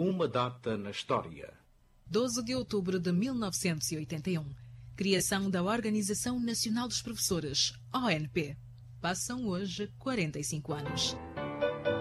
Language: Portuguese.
Uma data na história. 12 de outubro de 1981. Criação da Organização Nacional dos Professores, ONP. Passam hoje 45 anos.